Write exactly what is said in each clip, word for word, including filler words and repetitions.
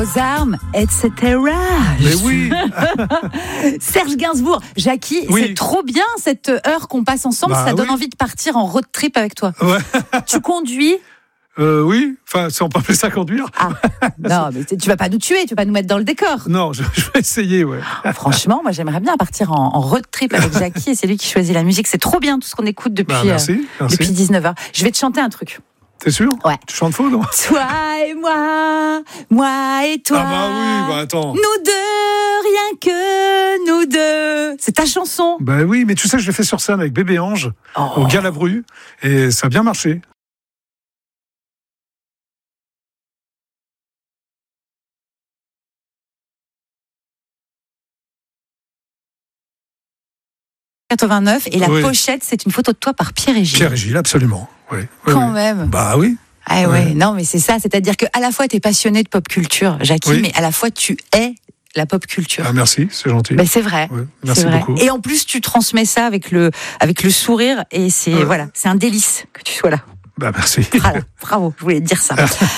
Aux armes, et cetera. Mais oui. Serge Gainsbourg, Jackie, Oui. c'est trop bien cette heure qu'on passe ensemble. Bah ça donne oui. envie de partir en road trip avec toi. Ouais. Tu conduis. Euh, oui, enfin, si on peut appeler ça conduire. Ah, non, mais tu vas pas nous tuer, tu vas pas nous mettre dans le décor. Non, je, je vais essayer, ouais. Franchement, moi j'aimerais bien partir en, en road trip avec Jackie et c'est lui qui choisit la musique. C'est trop bien tout ce qu'on écoute depuis, Bah, merci, euh, merci. depuis dix-neuf heures. Je vais te chanter un truc. T'es sûr? Ouais. Tu chantes faux, non? Toi et moi, moi et toi. Ah bah oui, bah attends. Nous deux, rien que nous deux. C'est ta chanson. Bah oui, mais tu sais, je l'ai fait sur scène avec Bébé Ange, Oh. au Galabru, et ça a bien marché. quatre-vingt-neuf et la Oui. pochette, c'est une photo de toi par Pierre et Gilles. Pierre et Gilles, absolument. Oui, oui, Quand oui. même. Bah oui. Ah ouais, Ouais. non mais c'est ça, c'est-à-dire que à la fois tu es passionné de pop culture, Jackie, Oui. mais à la fois tu es la pop culture. Ah, merci, c'est gentil. Ben, c'est vrai. Ouais, merci c'est vrai. beaucoup. Et en plus tu transmets ça avec le avec le sourire et c'est Ouais. voilà, c'est un délice que tu sois là. Bah merci. Voilà, bravo, je voulais te dire ça.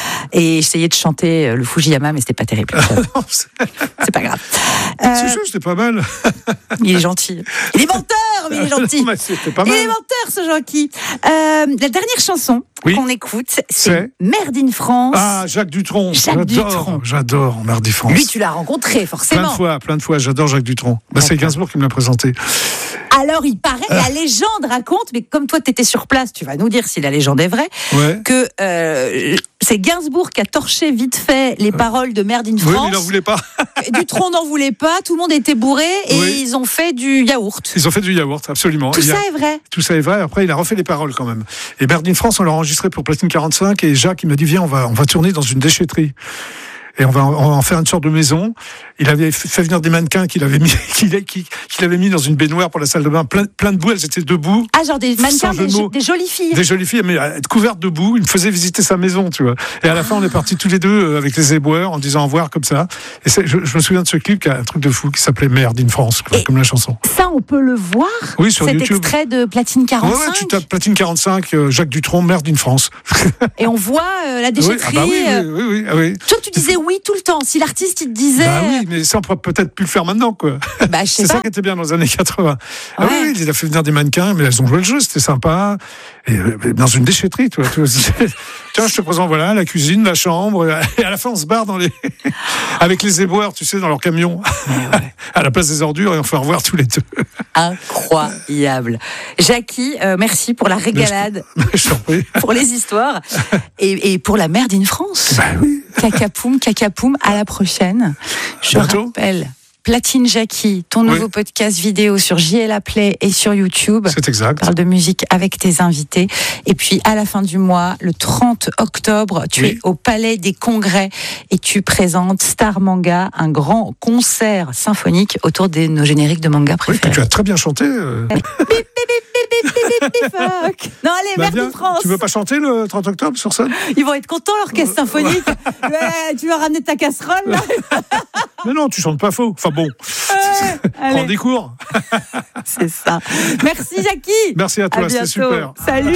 Et j'essayais de chanter euh, le Fujiyama, mais c'était pas terrible. Non, c'est C'est pas grave. c'est Euh, sûr, c'était pas mal. il est gentil. Il est menteur, mais il est gentil. Mais c'était pas Il mal. est menteur, ce Jackie. Euh, la dernière chanson Oui. qu'on écoute, c'est C'est Merde in France. Ah, Jacques Dutronc. Jacques j'adore, Dutronc. J'adore Mardi France. Lui, tu l'as rencontré, Plein forcément. de fois, plein de fois. J'adore Jacques Dutronc. Bah, c'est D'accord. Gainsbourg qui me l'a présenté. Alors, il paraît, la légende raconte, mais comme toi, tu étais sur place, tu vas nous dire si la légende est vraie, Ouais. que euh, c'est Gainsbourg qui a torché vite fait les paroles de Merde in Oui, mais France. il n'en voulait pas. Dutronc n'en voulait pas, tout le monde était bourré et Oui. ils ont fait du yaourt. Ils ont fait du yaourt, absolument. Tout Il y a- ça est vrai. Tout ça est vrai. Après, il a refait les paroles quand même. Et Merde in France, on l'a enregistré pour Platine quarante-cinq. Et Jacques, il m'a dit, viens, on va, on va tourner dans une déchetterie. Et on va, en- on va en faire une sorte de maison. Il avait fait venir des mannequins qu'il avait mis, qu'il, qu'il, qu'il avait mis dans une baignoire pour la salle de bain, plein, plein de boue. Elles étaient debout. Ah, genre des mannequins, Sans jeu des, de mots. des jolies filles. Des jolies filles, mais euh, couvertes de boue. Il me faisait visiter sa maison, tu vois. Et à la fin, on est partis tous les deux euh, avec les éboueurs en disant au revoir comme ça. Et c'est, je, je me souviens de ce clip qui a un truc de fou qui s'appelait Merde in France, quoi, Et- comme la chanson. Ça, on peut le voir. Oui, sur Cet YouTube. extrait de Platine Ouais, quarante-cinq. ouais, tu tapes Platine quarante-cinq, euh, Jacques Dutronc, Merde in France. Et on voit euh, la Oui, déchetterie. ah bah oui, euh, oui, oui, oui, ah oui. Toi, tu disais oui tout le temps. Si l'artiste, il te disait. Bah oui, mais ça, on pourrait peut-être plus le faire maintenant, quoi. euh, bah, je sais C'est pas. ça qui était bien dans les années quatre-vingts. Ah Ouais. oui, oui, il a fait venir des mannequins, mais elles ont joué le jeu, c'était sympa. Et euh, dans une déchetterie, tu vois. tu vois, c'est- Tiens, je te présente, voilà, la cuisine, la chambre. Et à la fin, on se barre dans les... avec les éboueurs, tu sais, dans leur camion. À la place des ordures, et on fait au revoir tous les deux. Incroyable. Jackie, euh, merci pour la régalade, Je t'en prie. pour les histoires et, et pour la Merde in France. Bah oui. Cacapoum, cacapoum, à la prochaine. Je Bientôt. rappelle, Platine Jackie, ton Oui. nouveau podcast vidéo sur J L A Play et sur YouTube. C'est exact. Parle de musique avec tes invités. Et puis, à la fin du mois, le trente octobre, tu Oui. es au Palais des Congrès et tu présentes Star Manga, un grand concert symphonique autour de nos génériques de manga Oui, puis préférés. tu as très bien chanté. euh. Fuck. Non, allez, Bah, Merde viens. in France. Tu veux pas chanter le trente octobre sur scène? Ils vont être contents, l'orchestre symphonique. Ouais, tu vas ramener ta casserole, là. Mais non, tu chantes pas faux. Enfin bon, Allez, prends des cours. c'est ça. Merci, Jackie. Merci à toi, À c'était bientôt. super. Salut.